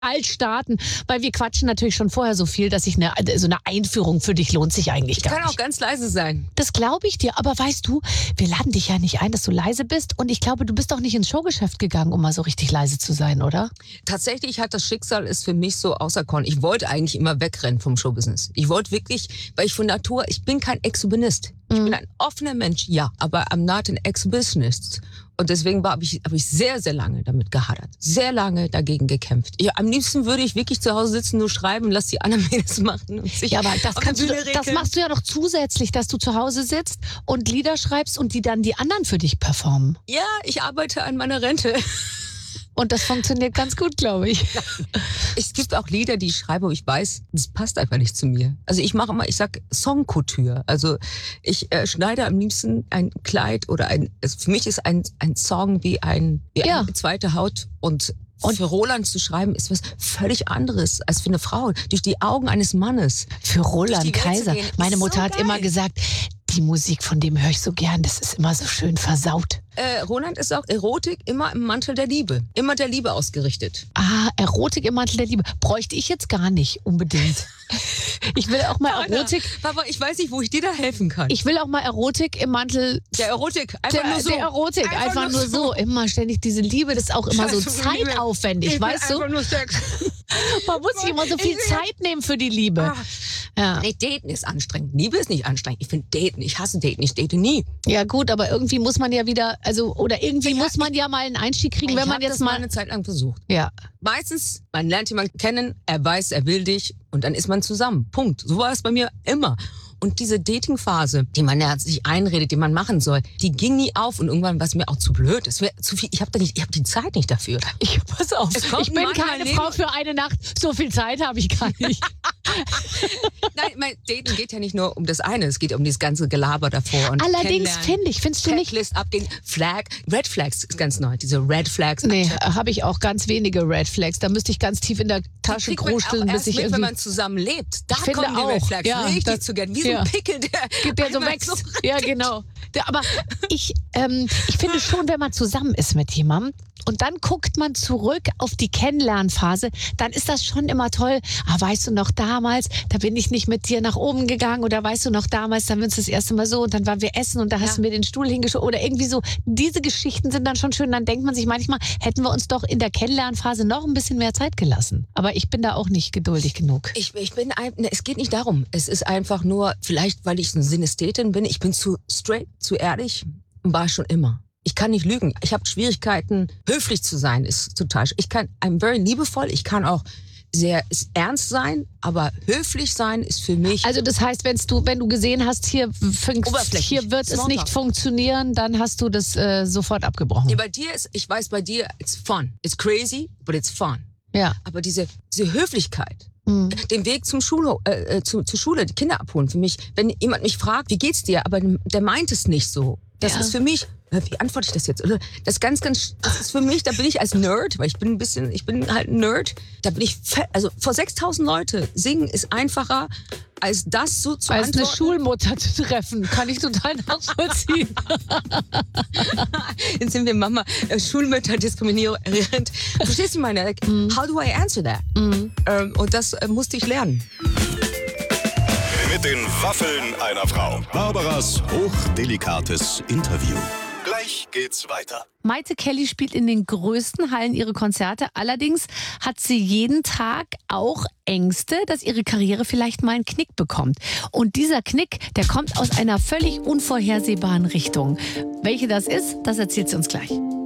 alt starten, weil wir quatschen natürlich schon vorher so viel, dass so eine Einführung für dich lohnt sich eigentlich gar nicht. Ich kann auch ganz leise sein. Das glaube ich dir, aber weißt du, wir laden dich ja nicht ein, dass du leise bist und ich glaube, du bist doch nicht ins Showgeschäft gegangen, um mal so richtig leise zu sein, oder? Tatsächlich hat das Schicksal es für mich so auserkoren. Ich wollte eigentlich immer wegrennen vom Showbusiness. Ich wollte wirklich, weil ich von Natur, ich bin kein Exhibitionist. Ich bin ein offener Mensch, ja, aber I'm not an exhibitionist. Und deswegen habe ich sehr, sehr lange damit gehadert. Sehr lange dagegen gekämpft. Ja, am liebsten würde ich wirklich zu Hause sitzen, nur schreiben, lass die anderen Mädels machen. Und sich ja, aber das, das regeln. machst du ja doch zusätzlich, dass du zu Hause sitzt und Lieder schreibst und die dann die anderen für dich performen. Ja, ich arbeite an meiner Rente. Und das funktioniert ganz gut, glaube ich. Es gibt auch Lieder, die ich schreibe, wo ich weiß, das passt einfach nicht zu mir. Also ich sag Songkultur. Also ich schneide am liebsten ein Kleid oder für mich ist ein Song wie eine zweite Haut und für Roland zu schreiben ist was völlig anderes als für eine Frau. Durch die Augen eines Mannes. Für Roland Kaiser. Meine Mutter so hat geil. immer gesagt, die Musik von dem höre ich so gern, das ist immer so schön versaut. Roland ist auch Erotik immer im Mantel der Liebe. Immer der Liebe ausgerichtet. Ah, Erotik im Mantel der Liebe. Bräuchte ich jetzt gar nicht unbedingt. Ich will auch mal Erotik. Papa, ich weiß nicht, wo ich dir da helfen kann. Ich will auch mal Erotik im Mantel. Der Erotik, einfach nur so. Der Erotik, einfach nur so. Immer ständig diese Liebe, das ist auch immer so zeitaufwendig, weißt du? Nur Sex. Man muss sich immer so viel Zeit nehmen für die Liebe. Ja. Nee, daten ist anstrengend. Liebe ist nicht anstrengend. Ich finde daten, ich hasse daten, ich date nie. Ja gut, aber irgendwie muss man ja wieder, muss man ja mal einen Einstieg kriegen, wenn man jetzt mal eine Zeit lang versucht. Ja. Meistens, man lernt jemanden kennen, er weiß, er will dich und dann ist man zusammen. Punkt. So war es bei mir immer. Und diese Dating-Phase, die man ja sich einredet, die man machen soll, die ging nie auf und irgendwann war es mir auch zu blöd. Es wäre zu viel. Ich habe die Zeit nicht dafür. Pass auf, ich bin keine Frau für eine Nacht. So viel Zeit habe ich gar nicht. Nein, mein Daten geht ja nicht nur um das eine, es geht um dieses ganze Gelaber davor. Und allerdings findest du nicht? Checklist ab den Red Flags ist ganz neu, diese Red Flags. Nee, habe ich auch ganz wenige Red Flags. Da müsste ich ganz tief in der Tasche krusteln, bis ich irgendwie... wenn man zusammen lebt, da finde kommen die Red Flags richtig zu gern. Wie so ein Pickel, der so wächst. So ja, genau. Aber ich finde schon, wenn man zusammen ist mit jemandem und dann guckt man zurück auf die Kennenlernphase, dann ist das schon immer toll. Weißt du noch damals, da bin ich nicht mit dir nach oben gegangen oder weißt du noch damals, da haben wir uns das erste Mal so und dann waren wir essen und da hast du mir den Stuhl hingeschoben oder irgendwie so. Diese Geschichten sind dann schon schön. Dann denkt man sich manchmal, hätten wir uns doch in der Kennenlernphase noch ein bisschen mehr Zeit gelassen. Aber ich bin da auch nicht geduldig genug. Es geht nicht darum. Es ist einfach nur, vielleicht weil ich eine Synästhetin bin, ich bin zu straight, zu ehrlich und war schon immer. Ich kann nicht lügen. Ich habe Schwierigkeiten, höflich zu sein. I'm very liebevoll. Ich kann auch sehr ernst sein, aber höflich sein ist für mich... Also das heißt, wenn du gesehen hast, hier wird es nicht funktionieren, dann hast du das sofort abgebrochen. Nee, ich weiß bei dir, it's fun. It's crazy, but it's fun. Ja. Aber diese Höflichkeit, den Weg zur Schule, die Kinder abholen, für mich, wenn jemand mich fragt, wie geht's dir, aber der meint es nicht so. Das ist für mich, wie antworte ich das jetzt? Das ist für mich, da bin ich als Nerd, weil ich bin halt ein Nerd, da bin ich, also vor 6.000 Leute singen ist einfacher, als das so zu antworten. Als eine Schulmutter zu treffen, kann ich total nachvollziehen. Jetzt sind wir Mama, Schulmütter diskriminierend. Verstehst du meine? How do I answer that? Und das musste ich lernen. Mit den Waffeln einer Frau. Barbaras hochdelikates Interview. Gleich geht's weiter. Maite Kelly spielt in den größten Hallen ihre Konzerte. Allerdings hat sie jeden Tag auch Ängste, dass ihre Karriere vielleicht mal einen Knick bekommt. Und dieser Knick, der kommt aus einer völlig unvorhersehbaren Richtung. Welche das ist, das erzählt sie uns gleich.